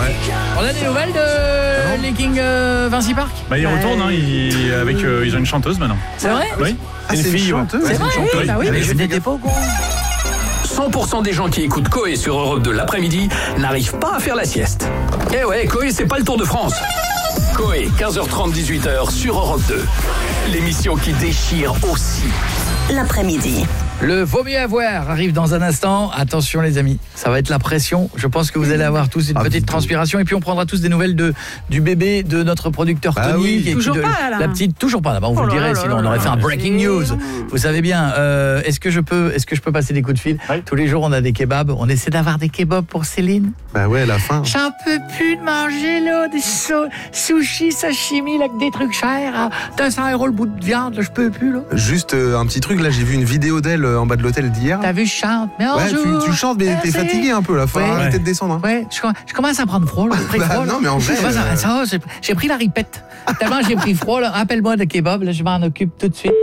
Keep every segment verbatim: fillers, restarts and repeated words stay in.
Ouais. On a des nouvelles de les King euh, Vinci Park? Bah ils retournent, hein, ils, avec, euh, ils ont une chanteuse maintenant. C'est vrai? Oui. Ah, c'est une chanteuse. C'est vrai, oui, bah oui, mais je n'étais pas au courant. cent pour cent des gens qui écoutent Coé sur Europe deux l'après-midi n'arrivent pas à faire la sieste. Eh ouais, Coé, c'est pas le Tour de France. Coé, quinze heures trente, dix-huit heures sur Europe deux. L'émission qui déchire aussi l'après-midi. Le Vaut mieux avoir arrive dans un instant. Attention les amis, ça va être la pression. Je pense que vous allez avoir tous une ah, petite transpiration. Et puis on prendra tous des nouvelles de, du bébé de notre producteur bah Tony. oui. Et Toujours de, pas là. La petite, toujours pas là-bas, on oh vous le là dirait, là sinon là on aurait là fait un là. breaking news. Vous savez bien, euh, est-ce que je peux est-ce que je peux passer des coups de fil? Oui. Tous les jours on a des kebabs. On essaie d'avoir des kebabs pour Céline. Bah ouais, la fin. J'en peux plus de manger là, des so- sushis, sashimi, là, avec des trucs chers. À deux cents euros le bout de viande, là, je peux plus là. Juste euh, un petit truc, là j'ai vu une vidéo d'elle euh, en bas de l'hôtel d'hier. T'as vu, je chante. Mais Ouais, bonjour. tu, tu chantes, mais t'es Merci. fatigué un peu là, faut Ouais. arrêter de descendre. Hein. Ouais, je, je commence à prendre froid, là. J'ai pris Bah, froid, là. non, mais en vrai, Je commence à- euh, ça va, j'ai, j'ai pris la ripette. Tellement j'ai pris froid, là. Appelle-moi de kebab, là, je m'en occupe tout de suite.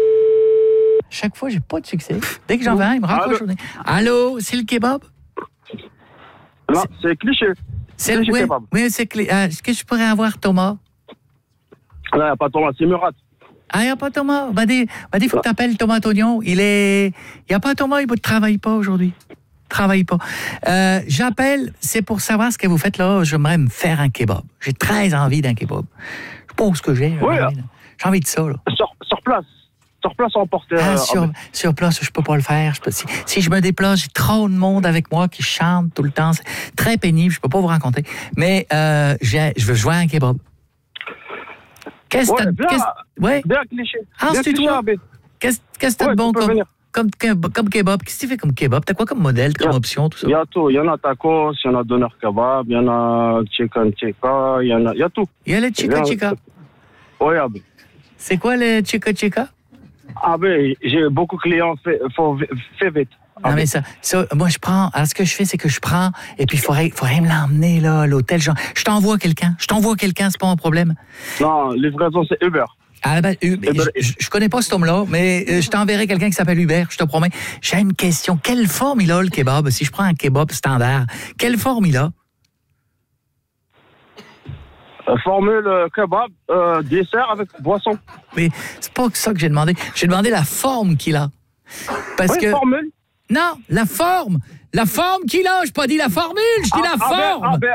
Chaque fois, j'ai pas de succès. Dès que j'en veux un, il me raccroche. Allô? Allô, c'est le kebab? Non, c'est cliché. C'est Cliché oui, kebab. oui, c'est clé. Euh, est-ce que je pourrais avoir Thomas? Là, il n'y a pas Thomas, c'est Murat. Ah, il n'y a pas Thomas. M'a dit, m'a dit, faut que tu appelles Thomas Tognon. Il est. Il n'y a pas Thomas, il ne travaille pas aujourd'hui. Travaille pas. Euh, j'appelle, c'est pour savoir ce que vous faites là. J'aimerais me faire un kebab. J'ai très envie d'un kebab. Je sais pas où ce que j'ai. Oui, j'ai, là. envie de, j'ai envie de ça, là. Sur, sur place. Sur place, on porte. Ah, euh, sur, sur place, je peux pas le faire. Je peux, si, si je me déplace, j'ai trop de monde avec moi qui chante tout le temps. C'est très pénible, je peux pas vous raconter. Mais euh, j'ai, je veux jouer à un kebab. Qu'est-ce que Ouais, t'as... bien, qu'est-ce- ouais. bien cliché. Ah, bien c'est cliché, toi? Abed. Qu'est-ce, qu'est-ce que t'as Ouais, de bon tu peux comme, venir. comme, comme, comme kebab? Qu'est-ce que tu fais comme kebab? T'as quoi comme modèle, comme Yeah. option, tout ça? Il y a tout. Il y en a tacos, il y en a doner kebab, il y en a chicken tikka, il y en a, il y a tout. Il y a le chica Bien, chica. Oui, Abed. C'est quoi le chica chica? Abed, j'ai beaucoup de clients, fait, faut, fait vite. Non, mais ça, ça, moi, je prends. Alors, ce que je fais, c'est que je prends, et puis il faudrait, faudrait me l'emmener, là, à l'hôtel. Genre, je t'envoie quelqu'un. Je t'envoie quelqu'un, c'est pas un problème. Non, livraison, c'est Uber. Ah, ben, euh, Eh ben, je, je, je connais pas cet homme-là, mais euh, je t'enverrai quelqu'un qui s'appelle Hubert, je te promets. J'ai une question. Quelle forme il a, le kebab? Si je prends un kebab standard, quelle forme il a? Euh, Formule euh, kebab, euh, dessert avec boisson. Mais c'est pas que ça que j'ai demandé. J'ai demandé la forme qu'il a. Parce Oui, que. formule. Non, la forme! La forme qu'il a! Je pas dit la formule, je dis Ah, la ah, ben, forme! ah, ben,